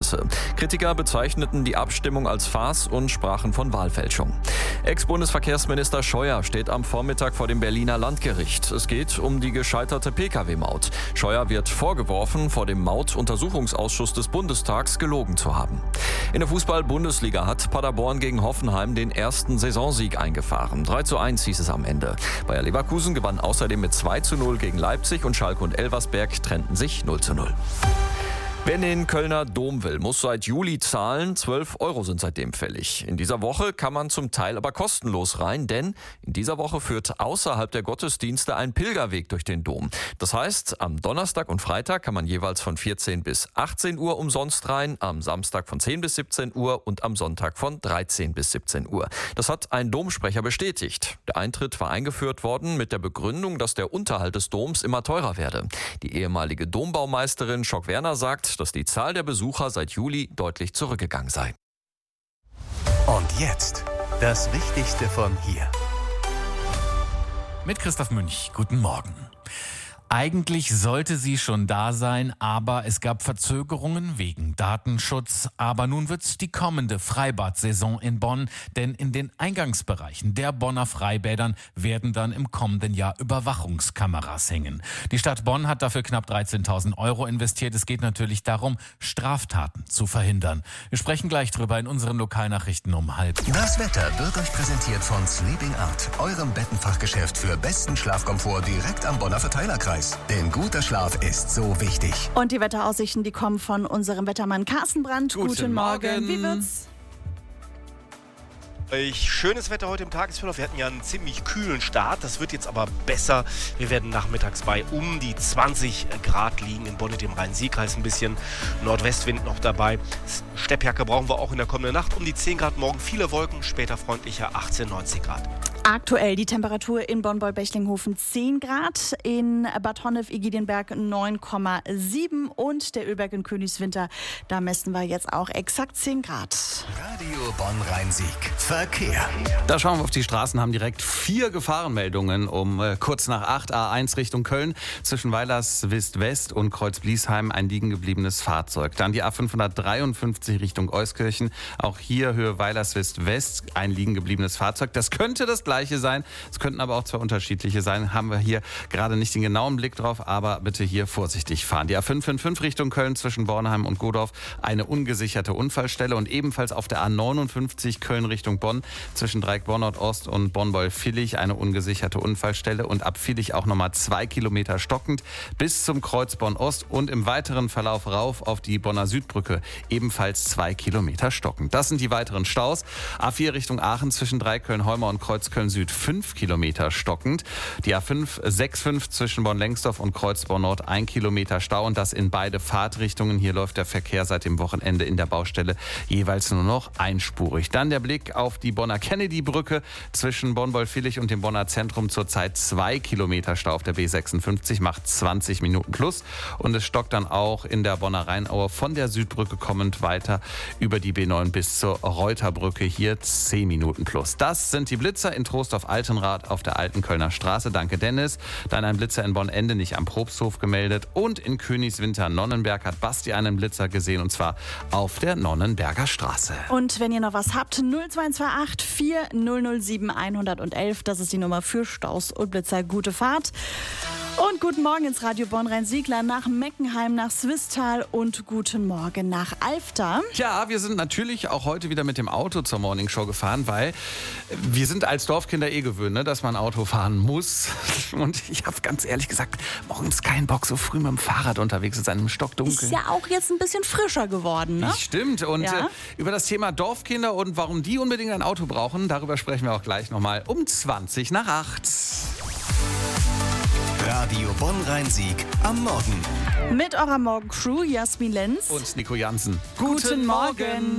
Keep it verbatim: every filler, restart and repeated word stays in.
Straße. Kritiker bezeichneten die Abstimmung als Farce und sprachen von Wahlfälschung. Ex-Bundesverkehrsminister Scheuer steht am Vormittag vor dem Berliner Landgericht. Es geht um die gescheiterte Pkw-Maut. Scheuer wird vorgeworfen, vor dem Mautuntersuchungsausschuss des Bundestags gelogen zu haben. In der Fußball-Bundesliga hat Paderborn gegen Hoffenheim den ersten Saisonsieg eingefahren. drei zu eins hieß es am Ende. Bayer Leverkusen gewann außerdem mit zwei zu null gegen Leipzig und Schalke und Elversberg trennten sich null zu null. Wer in den Kölner Dom will, muss seit Juli zahlen. zwölf Euro sind seitdem fällig. In dieser Woche kann man zum Teil aber kostenlos rein, denn in dieser Woche führt außerhalb der Gottesdienste ein Pilgerweg durch den Dom. Das heißt, am Donnerstag und Freitag kann man jeweils von vierzehn bis achtzehn Uhr umsonst rein, am Samstag von zehn bis siebzehn Uhr und am Sonntag von dreizehn bis siebzehn Uhr. Das hat ein Domsprecher bestätigt. Der Eintritt war eingeführt worden mit der Begründung, dass der Unterhalt des Doms immer teurer werde. Die ehemalige Dombaumeisterin Schock-Werner sagt, dass die Zahl der Besucher seit Juli deutlich zurückgegangen sei. Und jetzt das Wichtigste von hier. Mit Christoph Münch. Guten Morgen. Eigentlich sollte sie schon da sein, aber es gab Verzögerungen wegen Datenschutz. Aber nun wird die kommende Freibad-Saison in Bonn, denn in den Eingangsbereichen der Bonner Freibädern werden dann im kommenden Jahr Überwachungskameras hängen. Die Stadt Bonn hat dafür knapp dreizehntausend Euro investiert. Es geht natürlich darum, Straftaten zu verhindern. Wir sprechen gleich drüber in unseren Lokalnachrichten um halb. Das Wetter wird euch präsentiert von Sleeping Art, eurem Bettenfachgeschäft für besten Schlafkomfort direkt am Bonner Verteilerkreis. Denn guter Schlaf ist so wichtig. Und die Wetteraussichten, die kommen von unserem Wettermann Carsten Brandt. Guten, Guten Morgen. Morgen. Wie wird's? Schönes Wetter heute im Tagesverlauf. Wir hatten ja einen ziemlich kühlen Start. Das wird jetzt aber besser. Wir werden nachmittags bei um die zwanzig Grad liegen. In Bonn, dem Rhein-Sieg-Kreis ein bisschen Nordwestwind noch dabei. Steppjacke brauchen wir auch in der kommenden Nacht. Um die zehn Grad morgen. Viele Wolken, später freundlicher achtzehn, neunzehn Grad. Aktuell die Temperatur in Bonn-Beulbechlinghofen zehn Grad, in Bad Honnef-Egidionberg neun Komma sieben und der Ölberg in Königswinter, da messen wir jetzt auch exakt zehn Grad. Radio Bonn-Rhein-Sieg. Verkehr. Da schauen wir auf die Straßen, haben direkt vier Gefahrenmeldungen um äh, kurz nach acht. A eins Richtung Köln, zwischen Weilerswist West und Kreuz-Bliesheim ein liegen gebliebenes Fahrzeug. Dann die A fünfhundertdreiundfünfzig Richtung Euskirchen, auch hier Höhe Weilerswist West ein liegen gebliebenes Fahrzeug. Das könnte das gleiche sein, es könnten aber auch zwei unterschiedliche sein. Haben wir hier gerade nicht den genauen Blick drauf, aber bitte hier vorsichtig fahren. Die A fünf fünf fünf Richtung Köln, zwischen Bornheim und Godorf eine ungesicherte Unfallstelle und ebenfalls auf der A neunundfünfzig Köln Richtung Bonn, zwischen Dreieck Bonn-Nord-Ost und Bonn-Beul-Villig eine ungesicherte Unfallstelle und ab Villig auch nochmal zwei Kilometer stockend bis zum Kreuz Bonn-Ost und im weiteren Verlauf rauf auf die Bonner Südbrücke ebenfalls zwei Kilometer stockend. Das sind die weiteren Staus. A vier Richtung Aachen, zwischen Dreieck Köln-Holmer und Kreuz Köln-Süd fünf Kilometer stockend. Die A fünf sechs fünf zwischen Bonn-Lengsdorf und Kreuz Bonn-Nord ein Kilometer Stau und das in beide Fahrtrichtungen. Hier läuft der Verkehr seit dem Wochenende in der Baustelle jeweils nur noch einspurig. Dann der Blick auf die Bonner Kennedy-Brücke zwischen Bonn-Beul-Villig und dem Bonner Zentrum, zurzeit zwei Kilometer Stau auf der B sechsundfünfzig, macht zwanzig Minuten plus und es stockt dann auch in der Bonner Rheinaue von der Südbrücke kommend weiter über die B neun bis zur Reuterbrücke, hier zehn Minuten plus. Das sind die Blitzer in Trostorf-Altenrath auf der Alten Kölner Straße. Danke Dennis. Dann ein Blitzer in Bonn-Ende, nicht am Probsthof gemeldet. Und in Königswinter-Nonnenberg hat Basti einen Blitzer gesehen und zwar auf der Nonnenberger Straße. Und wenn ihr noch was habt, null zwei zwei acht vier null null sieben eins eins eins, das ist die Nummer für Staus und Blitzer. Gute Fahrt. Und guten Morgen ins Radio Bonn-Rhein-Siegler, nach Meckenheim, nach Swisttal und guten Morgen nach Alfter. Ja, wir sind natürlich auch heute wieder mit dem Auto zur Morningshow gefahren, weil wir sind als Dorfkinder eh gewöhnt, ne, dass man Auto fahren muss. Und ich habe ganz ehrlich gesagt, morgens keinen Bock, so früh mit dem Fahrrad unterwegs zu sein, im Stockdunkel. Ist ja auch jetzt ein bisschen frischer geworden, ne? Stimmt. Und ja? äh, über das Thema Dorfkinder und warum die unbedingt ein Auto brauchen, darüber sprechen wir auch gleich nochmal um zwanzig nach acht. Radio Bonn-Rhein-Sieg am Morgen. Mit eurer Morgencrew Jasmin Lenz Und Nico Jansen. Guten Morgen.